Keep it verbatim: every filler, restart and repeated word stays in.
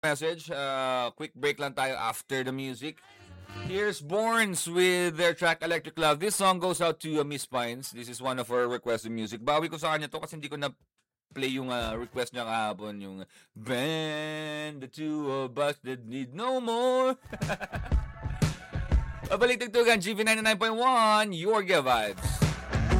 message. Uh, quick break lang tayo after the music. Here's Borns with their track Electric Love. This song goes out to uh, Miss Pines. This is one of her requested music. Bawi ko sa kanya to kasi hindi ko na play yung uh, request niya kahapon. Yung band, the two of us that need no more. Pabalik tugtugan, G V ninety-nine point one, your Gear Vibes.